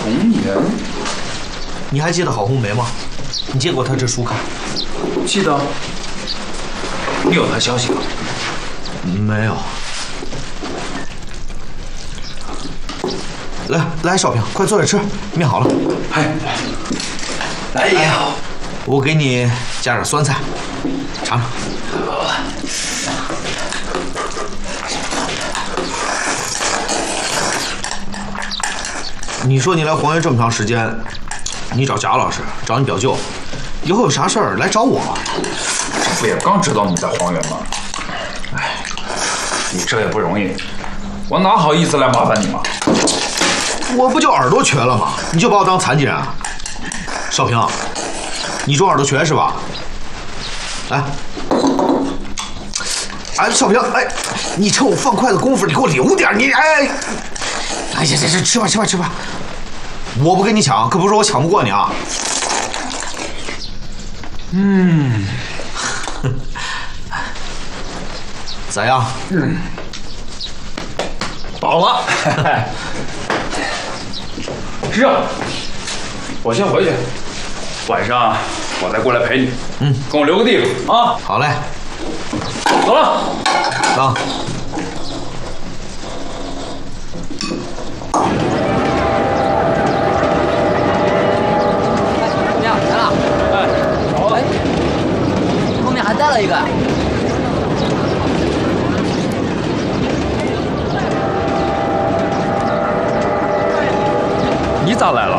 红颜， 你还记得郝红梅吗？你借过她这书看？ 记得。你有她消息吗？ 没有。来，少平，快坐着吃，面好了。 嗨，来呀！ 我给你加点酸菜，尝尝。你说你来黄原这么长时间，你找贾老师，找你表舅，以后有啥事儿来找我。 这不也刚知道你在黄原吗？哎，你这也不容易，我哪好意思来麻烦你嘛？ 我不就耳朵瘸了吗？你就把我当残疾人啊？少平，你装耳朵瘸是吧？来，少平，你趁我放筷子功夫，你给我留点，你呀，吃吧，我不跟你抢，可不是我抢不过你啊。咋样？ 饱了。是啊，我先回去，晚上我再过来陪你。跟我留个地方啊。 好嘞， 走了。 走。 来了。 好。 后面还带了一个。 你咋来了？